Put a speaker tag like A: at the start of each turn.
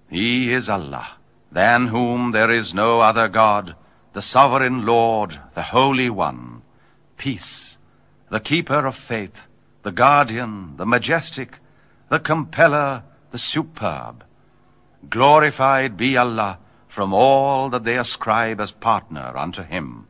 A: He is Allah, than whom there is no other God, the sovereign Lord, the Holy One. Peace, the keeper of faith, the guardian, the majestic, the compeller, the superb. Glorified be Allah from all that they ascribe as partner unto him.